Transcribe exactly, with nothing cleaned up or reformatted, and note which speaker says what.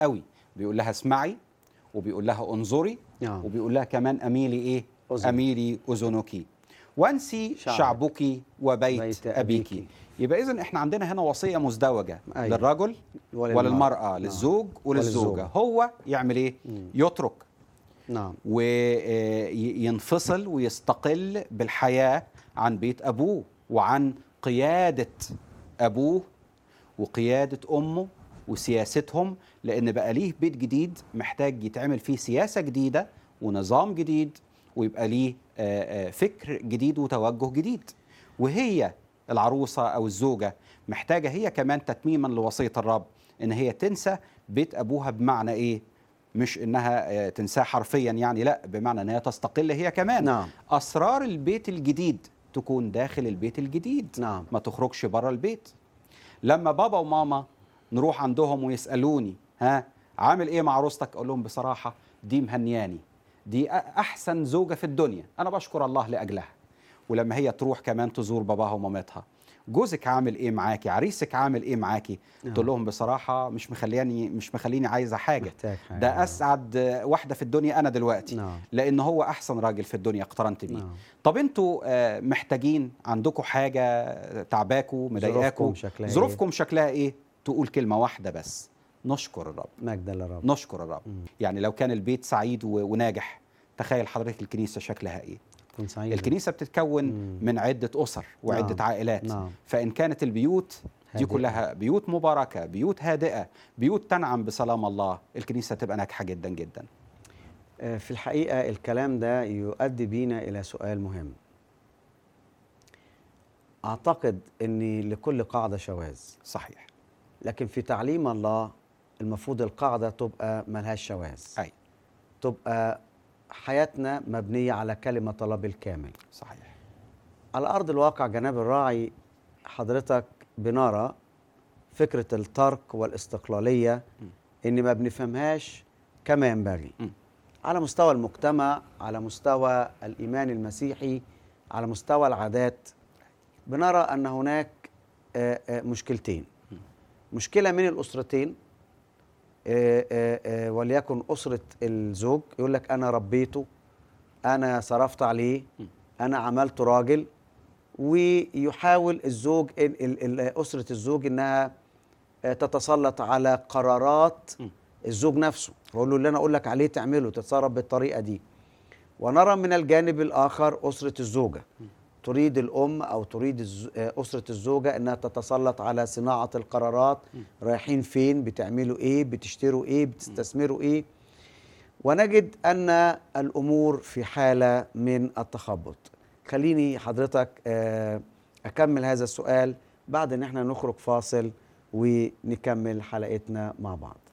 Speaker 1: قوي، بيقول لها اسمعي، وبيقول لها انظري،
Speaker 2: نعم.
Speaker 1: وبيقول لها كمان اميلي ايه؟
Speaker 2: أذن.
Speaker 1: اميلي اذنك، وانسي
Speaker 2: شعبك.
Speaker 1: شعبك وبيت
Speaker 2: بيت
Speaker 1: ابيك.
Speaker 2: أبيك.
Speaker 1: يبقى اذا احنا عندنا هنا وصيه مزدوجه،
Speaker 2: أيوة.
Speaker 1: للرجل
Speaker 2: وللمرأة.
Speaker 1: وللمراه،
Speaker 2: نعم.
Speaker 1: للزوج وللزوجه.
Speaker 2: وللزوجة.
Speaker 1: هو يعمل ايه؟
Speaker 2: مم.
Speaker 1: يترك
Speaker 2: نعم.
Speaker 1: وينفصل ويستقل بالحياه عن بيت ابوه وعن قياده ابوه وقياده امه وسياستهم، لان بقى ليه بيت جديد محتاج يتعمل فيه سياسه جديده ونظام جديد، ويبقى ليه آه، آه، فكر جديد وتوجه جديد. وهي العروسه او الزوجه محتاجه هي كمان تتميما لوصيه الرب ان هي تنسى بيت ابوها. بمعنى ايه؟ مش انها آه، تنساه حرفيا يعني، لا، بمعنى ان هي تستقل هي كمان.
Speaker 2: نعم.
Speaker 1: اسرار البيت الجديد تكون داخل البيت الجديد،
Speaker 2: نعم.
Speaker 1: ما تخرجش بره البيت. لما بابا وماما نروح عندهم ويسألوني ها عامل ايه مع عروستك، اقول لهم بصراحة دي مهنياني، دي أ- احسن زوجة في الدنيا، انا بشكر الله لاجلها. ولما هي تروح كمان تزور باباها ومامتها، جوزك عامل ايه معاكي، عريسك عامل ايه معاكي،
Speaker 2: نعم.
Speaker 1: تقول لهم بصراحة مش مخلياني مش مخليني عايزة حاجة،
Speaker 2: محتاج حاجة.
Speaker 1: ده اسعد واحدة في الدنيا انا دلوقتي،
Speaker 2: نعم.
Speaker 1: لان هو احسن راجل في الدنيا اقترنت بيه.
Speaker 2: نعم.
Speaker 1: طب انتوا آه، محتاجين، عندكم حاجة تعباكوا مضايقاكوا،
Speaker 2: ظروفكم شكلها إيه؟
Speaker 1: ظروفكم شكلها ايه؟ تقول كلمة واحدة بس: نشكر الرب.
Speaker 2: مجدا للرب.
Speaker 1: نشكر الرب.
Speaker 2: مم.
Speaker 1: يعني لو كان البيت سعيد و- وناجح، تخيل حضرتك الكنيسة شكلها ايه؟
Speaker 2: تكون سعيدة.
Speaker 1: الكنيسة بتتكون
Speaker 2: مم.
Speaker 1: من عدة أسر وعدة
Speaker 2: نعم.
Speaker 1: عائلات.
Speaker 2: نعم.
Speaker 1: فإن كانت البيوت دي
Speaker 2: هادئة.
Speaker 1: كلها بيوت مباركة، بيوت هادئة، بيوت تنعم بسلام الله، الكنيسة تبقى ناجحة جدا جدا.
Speaker 2: آه، في الحقيقة الكلام ده يؤدي بينا إلى سؤال مهم. أعتقد أن لكل قاعدة شواذ،
Speaker 1: صحيح.
Speaker 2: لكن في تعليم الله المفروض القاعدة تبقى ملهاش شواذ،
Speaker 1: أي.
Speaker 2: تبقى حياتنا مبنية على كلمة الله بالكامل.
Speaker 1: صحيح.
Speaker 2: على أرض الواقع جناب الراعي، حضرتك بنرى فكرة الترك والاستقلالية
Speaker 1: م.
Speaker 2: إن ما بنفهمهاش كما ينبغي
Speaker 1: م.
Speaker 2: على مستوى المجتمع، على مستوى الإيمان المسيحي، على مستوى العادات. بنرى أن هناك آه، آه، مشكلتين.
Speaker 1: م.
Speaker 2: مشكلة من الأسرتين، آه، آه، آه، وليكن أسرة الزوج يقول لك أنا ربيته، أنا صرفت عليه،
Speaker 1: م.
Speaker 2: أنا عملت راجل، ويحاول الزوج إن- ال- ال- أسرة الزوج إنها آه، تتسلط على قرارات
Speaker 1: م.
Speaker 2: الزوج نفسه، يقول له اللي أنا أقول لك عليه تعمله، تتصرف بالطريقة دي. ونرى من الجانب الآخر أسرة الزوجة تريد الأم أو تريد الز- آه، أسرة الزوجة أنها تتسلط على صناعة القرارات، رايحين فين، بتعملوا إيه، بتشتروا إيه، بتستثمروا إيه. ونجد أن الأمور في حالة من التخبط. خليني حضرتك آه، أكمل هذا السؤال بعد أن احنا نخرج فاصل ونكمل حلقتنا مع بعض.